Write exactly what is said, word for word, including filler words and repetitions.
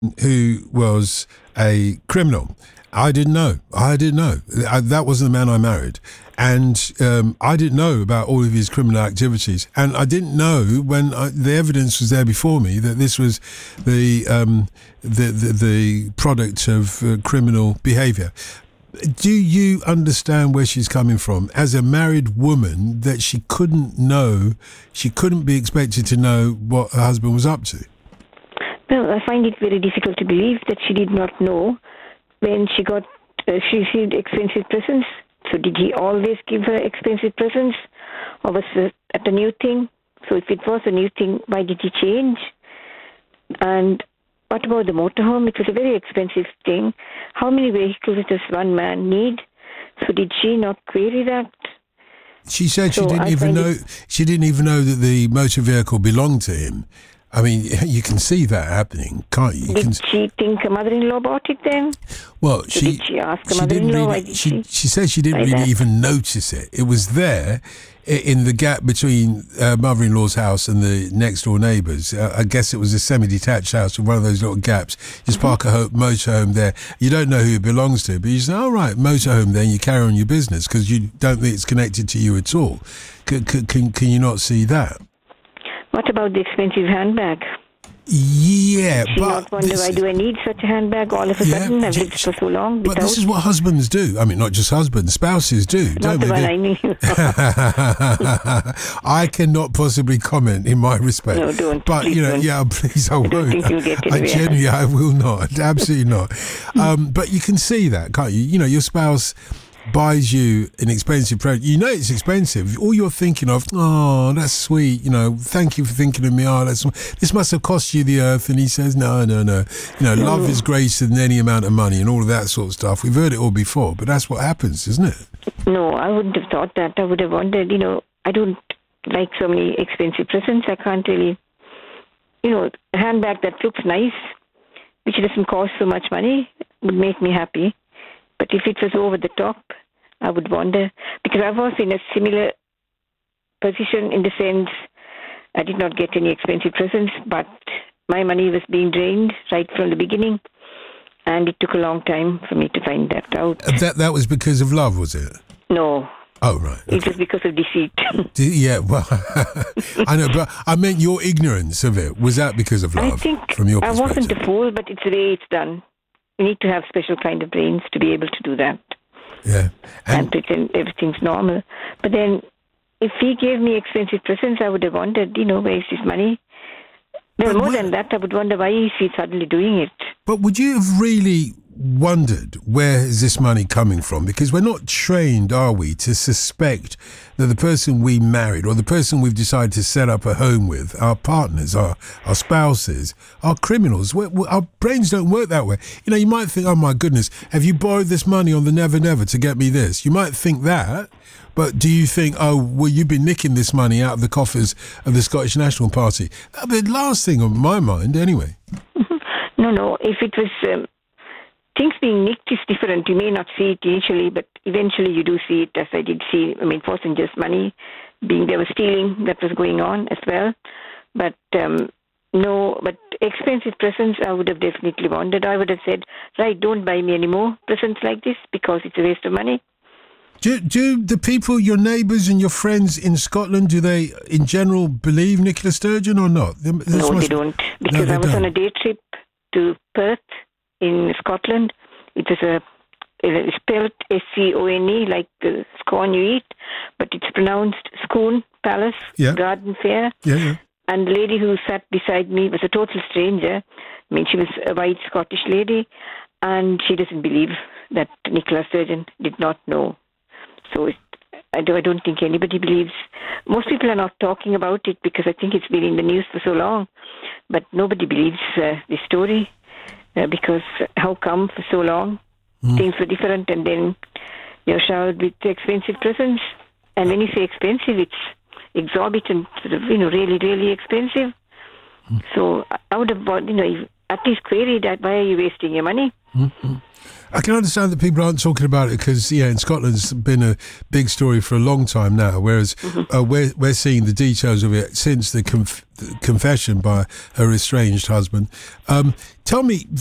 who was a criminal. I didn't know. I didn't know. I, that wasn't the man I married. And um, I didn't know about all of his criminal activities. And I didn't know when I, the evidence was there before me that this was the um, the, the, the product of uh, criminal behaviour. Do you understand where she's coming from? As a married woman, that she couldn't know, she couldn't be expected to know what her husband was up to. Well, I find it very difficult to believe that she did not know when she got, uh, she received expensive presents. So did he always give her expensive presents? Or was it a new thing? So if it was a new thing, why did he change? And what about the motorhome? It was a very expensive thing. How many vehicles does one man need? So did she not query that? She said so she didn't I even know, it... she didn't even know that the motor vehicle belonged to him. I mean, you can see that happening, can't you? you did can... she think her mother-in-law bought it then? Well, so she did she ask her she mother-in-law? didn't really, Why did she, she? She said she didn't really that? even notice it. It was there in the gap between uh, mother-in-law's house and the next-door neighbours. Uh, I guess it was a semi-detached house with one of those little gaps. Just mm-hmm. park a ho- motorhome there. You don't know who it belongs to, but you say, "All right, motorhome." Then you carry on your business because you don't think it's connected to you at all. C- c- can can you not see that? What about the expensive handbag? Yeah, Did she but not wonder, this, why do I need such a handbag all of a yeah, sudden? I've lived for so long. But without... this is what husbands do. I mean, not just husbands, spouses do, not don't the they? One I, knew. I cannot possibly comment in my respect. No, don't. But, please you know, don't. yeah, please, I, I won't. Don't think you'll get I anywhere. genuinely, I will not. Absolutely not. Um, but you can see that, can't you? You know, your spouse buys you an expensive product. You know it's expensive. All you're thinking of, oh, that's sweet. You know, thank you for thinking of me. Oh, that's, this must have cost you the earth. And he says, no, no, no. You know, love is greater than any amount of money and all of that sort of stuff. We've heard it all before, but that's what happens, isn't it? No, I wouldn't have thought that. I would have wondered, you know, I don't like so many expensive presents. I can't really, you know, a handbag that looks nice, which doesn't cost so much money, would make me happy. But if it was over the top, I would wonder, because I was in a similar position in the sense I did not get any expensive presents, but my money was being drained right from the beginning, and it took a long time for me to find that out. That that was because of love, was it? No. Oh, right. Okay. It was because of deceit. Yeah, well, I know, but I meant your ignorance of it. Was that because of love? I think from your I perspective? wasn't a fool, but it's the way it's done. You need to have special kind of brains to be able to do that. Yeah. And, And pretend everything's normal. But then, if he gave me expensive presents, I would have wondered, you know, where is his money? Well, more where, than that, I would wonder why is he suddenly doing it. But would you have really wondered where is this money coming from? Because we're not trained, are we, to suspect that the person we married or the person we've decided to set up a home with, our partners, our, our spouses, are criminals. We're, we're, our brains don't work that way. You know, you might think, oh my goodness, have you borrowed this money on the Never Never to get me this? You might think that. But do you think, oh, well, you've been nicking this money out of the coffers of the Scottish National Party? That'd be the last thing on my mind, anyway. No, no. If it was um, things being nicked is different. You may not see it initially, but eventually you do see it, as I did see. I mean, it wasn't just money being there was stealing that was going on as well. But um, no, but expensive presents, I would have definitely wondered. I would have said, right, don't buy me any more presents like this because it's a waste of money. Do, do the people, your neighbours and your friends in Scotland, do they, in general, believe Nicola Sturgeon or not? This no, must... they don't. Because no, they I was don't. on a day trip to Perth in Scotland. It was a, it's spelled S C O N E, like the scone you eat, but it's pronounced Scone Palace, yeah. Garden Fair. Yeah, yeah. And the lady who sat beside me was a total stranger. I mean, she was a white Scottish lady, and she doesn't believe that Nicola Sturgeon did not know. So it, I, do, I don't think anybody believes. Most people are not talking about it because I think it's been in the news for so long. But nobody believes uh, the story uh, because how come for so long mm. things were different and then you're showered with expensive presents. And when you say expensive, it's exorbitant, sort of, you know, really, really expensive. Mm. So I would have bought, you know, at least query that, why are you wasting your money? Mm-hmm. I can understand that people aren't talking about it because, yeah, in Scotland it's been a big story for a long time now, whereas mm-hmm. uh, we're, we're seeing the details of it since the, conf- the confession by her estranged husband. Um, tell me...